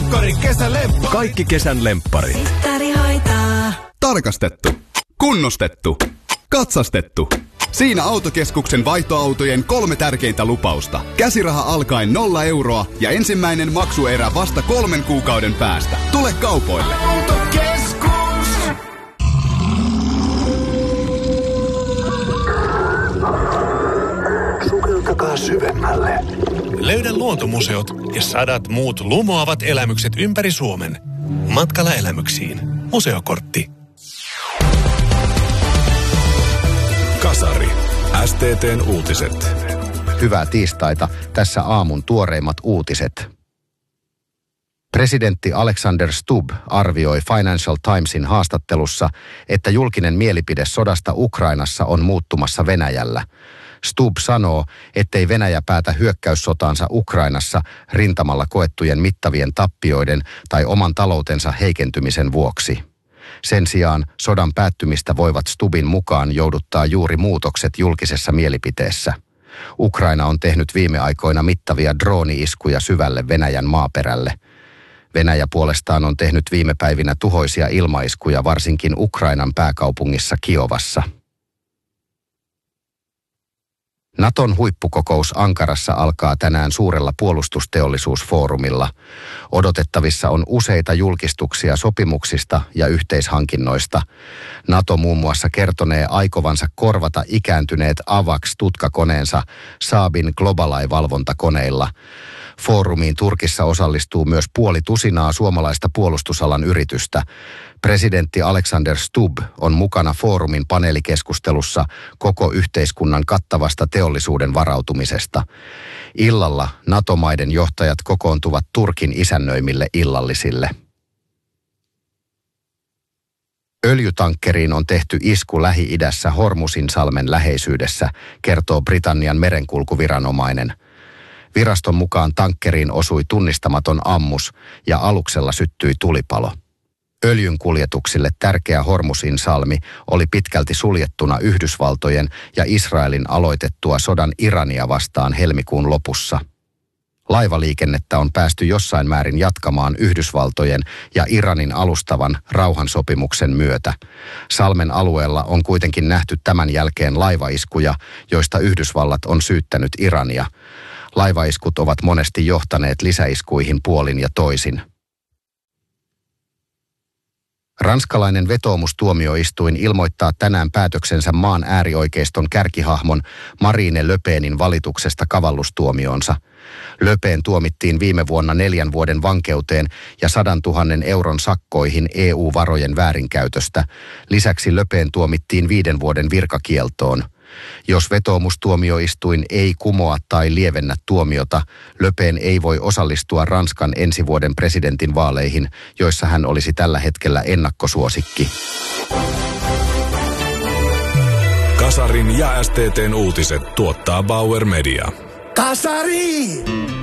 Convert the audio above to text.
Pokkari kesän lemppari. Kaikki kesän lempparit. Mittari hoitaa. Tarkastettu. Kunnostettu. Katsastettu. Siinä Autokeskuksen vaihtoautojen 3 tärkeintä lupausta. Käsiraha alkaen 0 euroa ja ensimmäinen maksuerä vasta 3 kuukauden päästä. Tule kaupoille. Autokeskus. Sukeltakaa syvemmälle. Löydä luontomuseot ja 100 muut lumoavat elämykset ympäri Suomen. Matkalla elämyksiin. Museokortti. Kasari. STT:n uutiset. Hyvää tiistaita. Tässä aamun tuoreimmat uutiset. Presidentti Alexander Stubb arvioi Financial Timesin haastattelussa, että julkinen mielipide sodasta Ukrainassa on muuttumassa Venäjällä. Stubb sanoo, ettei Venäjä päätä hyökkäyssotaansa Ukrainassa rintamalla koettujen mittavien tappioiden tai oman taloutensa heikentymisen vuoksi. Sen sijaan sodan päättymistä voivat Stubbin mukaan jouduttaa juuri muutokset julkisessa mielipiteessä. Ukraina on tehnyt viime aikoina mittavia drooni-iskuja syvälle Venäjän maaperälle. Venäjä puolestaan on tehnyt viime päivinä tuhoisia ilmaiskuja varsinkin Ukrainan pääkaupungissa Kiovassa. Naton huippukokous Ankarassa alkaa tänään suurella puolustusteollisuusfoorumilla. Odotettavissa on useita julkistuksia sopimuksista ja yhteishankinnoista. NATO muun muassa kertonee aikovansa korvata ikääntyneet AVAX-tutkakoneensa Saabin Globalai-valvontakoneilla. Foorumiin Turkissa osallistuu myös 50 suomalaista puolustusalan yritystä. Presidentti Alexander Stubb on mukana foorumin paneelikeskustelussa koko yhteiskunnan kattavasta teollisuuden varautumisesta. Illalla NATO-maiden johtajat kokoontuvat Turkin isännöimille illallisille. Öljytankkeriin on tehty isku Lähi-idässä Hormuzinsalmen läheisyydessä, kertoo Britannian merenkulkuviranomainen. Viraston mukaan tankkeriin osui tunnistamaton ammus ja aluksella syttyi tulipalo. Öljyn kuljetuksille tärkeä Hormuzinsalmi oli pitkälti suljettuna Yhdysvaltojen ja Israelin aloitettua sodan Irania vastaan helmikuun lopussa. Laivaliikennettä on päästy jossain määrin jatkamaan Yhdysvaltojen ja Iranin alustavan rauhansopimuksen myötä. Salmen alueella on kuitenkin nähty tämän jälkeen laivaiskuja, joista Yhdysvallat on syyttänyt Irania. Laivaiskut ovat monesti johtaneet lisäiskuihin puolin ja toisin. Ranskalainen vetoomustuomioistuin ilmoittaa tänään päätöksensä maan äärioikeiston kärkihahmon Marine Le Penin valituksesta kavallustuomioonsa. Le Pen tuomittiin viime vuonna 4 vuoden vankeuteen ja 100 000 euron sakkoihin EU-varojen väärinkäytöstä. Lisäksi Le Pen tuomittiin 5 vuoden virkakieltoon. Jos vetoomustuomioistuin ei kumoa tai lievennä tuomiota, Le Pen ei voi osallistua Ranskan ensi vuoden presidentinvaaleihin, joissa hän olisi tällä hetkellä ennakkosuosikki. Kasarin ja STT:n uutiset tuottaa Bauer Media. Kasari!